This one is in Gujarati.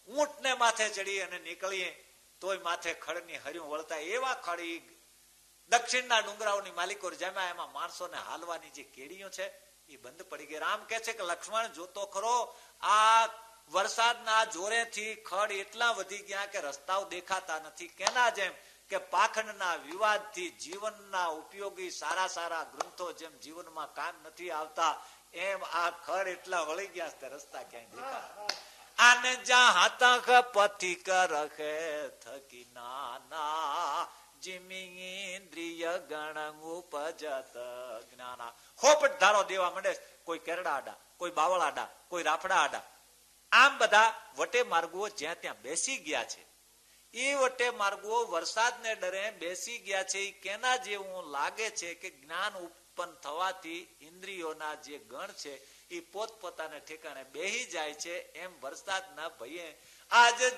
ઊંટ ને માથે ચડી અને નીકળીએ તોય માથે ખડની હર્યું વળતા એવા ખડી દક્ષિણના ડુંગરાઓની માલિકો જેમાં એમાં માણસોને હાલવાની જે કેડીઓ છે એ બંધ પડી ગઈ. રામ કે છે કે લક્ષ્મણ જોતો ખરો, આ વરસાદના જોરેથી ખડ એટલા વધી ગયા કે રસ્તાઓ દેખાતા નથી. કેના જેમ કે પાખંડના વિવાદથી જીવનના ઉપયોગી સારા સારા ગ્રંથો જેમ જીવનમાં કામ નથી આવતા એમ આ ખડ એટલા વળી ગયા તે રસ્તા ક્યાંય દેખાતા. આને જ્યાં હાથક પથિક રખે થકી નાના જીમિન્દ્રિય ગણ ઉપજત જ્ઞાના. હોપટ ધારો દેવા માંડે, કોઈ કેરડા આડા, કોઈ બાવળ આડા, કોઈ રાફડા આડા, આમ બધા વટે માર્ગો જ્યાં ત્યાં બેસી ગયા છે. એ વટે માર્ગો વરસાદને ડરે બેસી ગયા છે. એ કેના જેવું લાગે છે કે જ્ઞાન ઉત્પન્ન થવાથી ઇન્દ્રિયોના જે ગણ છે એ પોતપોતાને ઠેકાણે બેહી જાય છે. એમ વરસાદના ભયે આજ